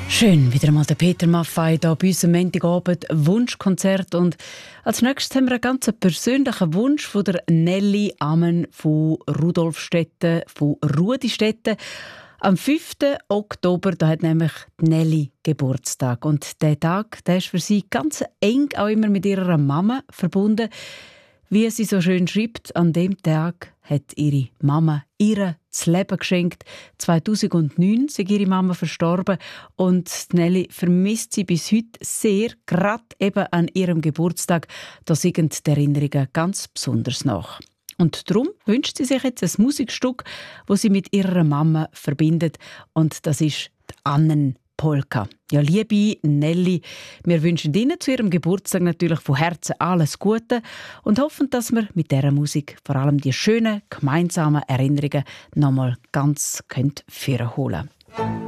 Schön, wieder einmal der Peter Maffay hier bei uns am Montagabend, Wunschkonzert. Und als nächstes haben wir einen ganz persönlichen Wunsch von der Nelly Amen von Rudolfstetten, von Rudistetten. Am 5. Oktober da hat nämlich Nelly Geburtstag. Und der Tag der ist für sie ganz eng auch immer mit ihrer Mama verbunden. Wie sie so schön schreibt, an dem Tag hat ihre Mama ihr das Leben geschenkt. 2009 ist ihre Mama verstorben und Nelly vermisst sie bis heute sehr, gerade eben an ihrem Geburtstag. Da sind die Erinnerungen ganz besonders nach. Und darum wünscht sie sich jetzt ein Musikstück, das sie mit ihrer Mama verbindet. Und das ist die Annenpolka. Ja, liebe Nelly, wir wünschen Ihnen zu Ihrem Geburtstag natürlich von Herzen alles Gute und hoffen, dass wir mit dieser Musik vor allem die schönen gemeinsamen Erinnerungen nochmal ganz vorholen können.